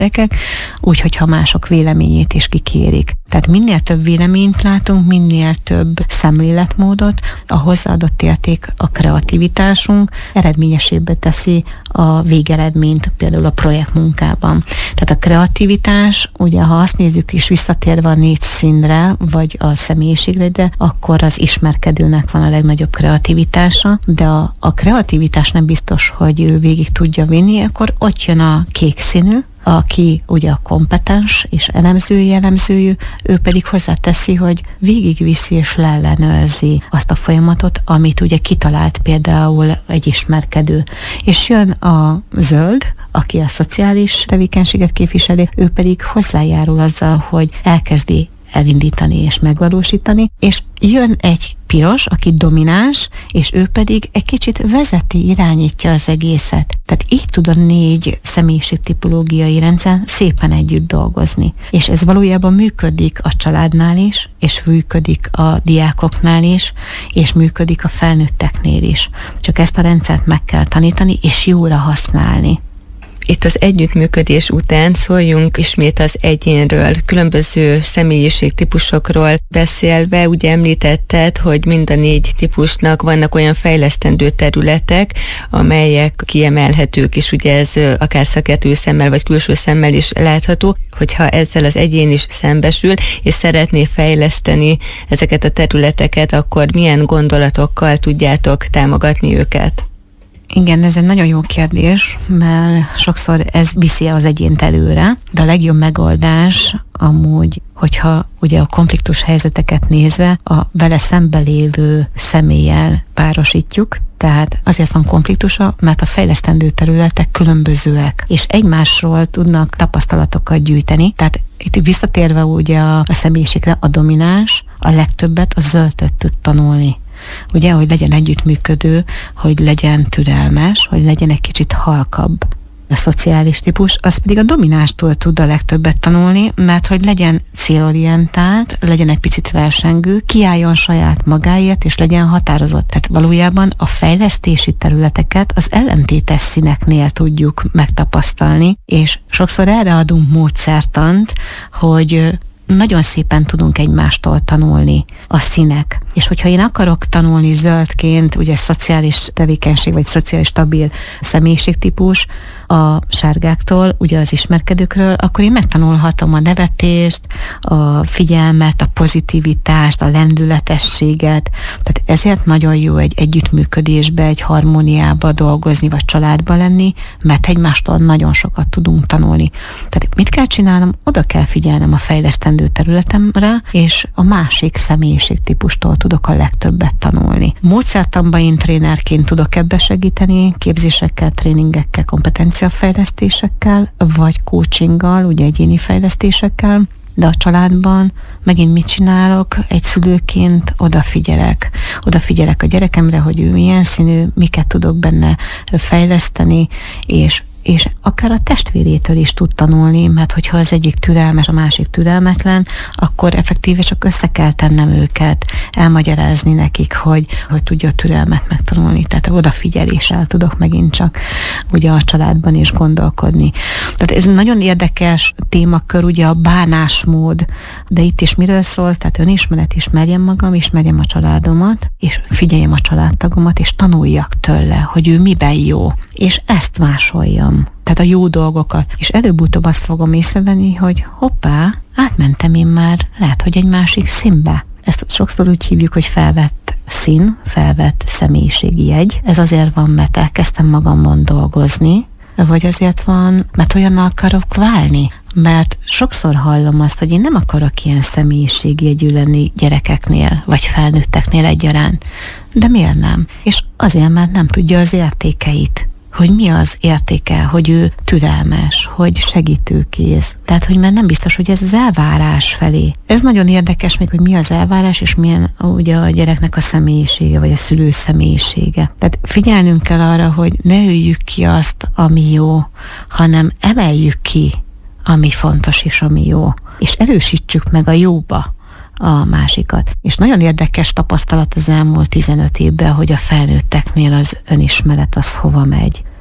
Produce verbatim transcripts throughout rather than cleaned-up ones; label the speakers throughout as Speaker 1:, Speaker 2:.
Speaker 1: gyerekek, úgy, hogyha mások véleményét is kikérik. Tehát minél több véleményt látunk, minél több szemléletmódot, a hozzáadott érték, a kreativitásunk eredményesébbé teszi a végeredményt, például a projektmunkában. Tehát a kreativitás, ugye ha azt nézzük is visszatérve a négy színre, vagy a személyiségre, de akkor az ismerkedőnek van a legnagyobb kreativitása, de a, a kreativitás nem biztos, hogy ő végig tudja vinni, akkor ott jön a kék színű, aki ugye a kompetens és elemző jellemzőjű, ő pedig hozzáteszi, hogy végigviszi és leellenőrzi azt a folyamatot, amit ugye kitalált például egy ismerkedő. És jön a zöld, aki a szociális tevékenységet képviseli, ő pedig hozzájárul azzal, hogy elkezdi elindítani és megvalósítani, és jön egy piros, aki domináns, és ő pedig egy kicsit vezeti, irányítja az egészet. Tehát így tud a négy személyiségtipológiai rendszer szépen együtt dolgozni. És ez valójában működik a családnál is, és működik a diákoknál is, és működik a felnőtteknél is. Csak ezt a rendszert meg kell tanítani, és jóra használni.
Speaker 2: Itt az együttműködés után szóljunk ismét az egyénről, különböző személyiségtípusokról beszélve. Ugye említetted, hogy mind a négy típusnak vannak olyan fejlesztendő területek, amelyek kiemelhetők, és ugye ez akár szakértői szemmel vagy külső szemmel is látható, hogyha ezzel az egyén is szembesül, és szeretné fejleszteni ezeket a területeket, akkor milyen gondolatokkal tudjátok támogatni őket?
Speaker 1: Igen, ez egy nagyon jó kérdés, mert sokszor ez viszi az egyént előre, de a legjobb megoldás amúgy, hogyha ugye a konfliktus helyzeteket nézve a vele szembelévő személlyel párosítjuk, tehát azért van konfliktusa, mert a fejlesztendő területek különbözőek, és egymásról tudnak tapasztalatokat gyűjteni, tehát itt visszatérve ugye a, a személyiségre, a domináns a legtöbbet a zöldöt tud tanulni. Ugye, hogy legyen együttműködő, hogy legyen türelmes, hogy legyen egy kicsit halkabb. A szociális típus, az pedig a dominástól tud a legtöbbet tanulni, mert hogy legyen célorientált, legyen egy picit versengő, kiálljon saját magáért, és legyen határozott. Tehát valójában a fejlesztési területeket az ellentétes színeknél tudjuk megtapasztalni, és sokszor erre adunk módszertant, hogy nagyon szépen tudunk egymástól tanulni a színek. És hogyha én akarok tanulni zöldként, ugye szociális tevékenység, vagy szociális stabil személyiségtípus a sárgáktól, ugye az ismerkedőkről, akkor én megtanulhatom a nevetést, a figyelmet, a pozitivitást, a lendületességet. Tehát ezért nagyon jó egy együttműködésbe, egy harmóniába dolgozni, vagy családba lenni, mert egymástól nagyon sokat tudunk tanulni. Tehát mit kell csinálnom? Oda kell figyelnem a fejlesztendő területemre, és a másik személyiségtípustól tudok a legtöbbet tanulni. Módszertanban én trénerként tudok ebbe segíteni, képzésekkel, tréningekkel, kompetenciafejlesztésekkel, vagy coachinggal, ugye egyéni fejlesztésekkel, de a családban megint mit csinálok? Egy szülőként odafigyelek. Odafigyelek a gyerekemre, hogy ő milyen színű, miket tudok benne fejleszteni, és és akár a testvérétől is tud tanulni, mert hogyha az egyik türelmes, a másik türelmetlen, akkor effektíve csak össze kell tennem őket, elmagyarázni nekik, hogy, hogy tudja a türelmet megtanulni. Tehát odafigyeléssel tudok megint csak ugye a családban is gondolkodni. Tehát ez nagyon érdekes témakör, ugye a bánásmód, de itt is miről szól? Tehát önismeret, ismerjem magam, ismerjem a családomat, és figyeljem a családtagomat, és tanuljak tőle, hogy ő miben jó, és ezt másoljam. Tehát a jó dolgokat. És előbb-utóbb azt fogom észrevenni, hogy hoppá, átmentem én már, lehet, hogy egy másik színbe. Ezt sokszor úgy hívjuk, hogy felvett szín, felvett személyiségi jegy. Ez azért van, mert elkezdtem magamon dolgozni, vagy azért van, mert olyannal akarok válni. Mert sokszor hallom azt, hogy én nem akarok ilyen személyiségjegyű lenni gyerekeknél, vagy felnőtteknél egyaránt. De miért nem? És azért, mert nem tudja az értékeit. Hogy mi az értéke, hogy ő türelmes, hogy segítőkész. Tehát, hogy már nem biztos, hogy ez az elvárás felé. Ez nagyon érdekes még, hogy mi az elvárás, és milyen ugye a gyereknek a személyisége, vagy a szülő személyisége. Tehát figyelnünk kell arra, hogy ne öljük ki azt, ami jó, hanem emeljük ki, ami fontos és ami jó. És erősítsük meg a jóba a másikat. És nagyon érdekes tapasztalat az elmúlt tizenöt évben, hogy a felnőtteknél az önismeret az hova megy.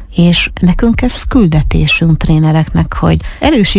Speaker 1: És nekünk ez küldetésünk trénereknek, hogy erősítsük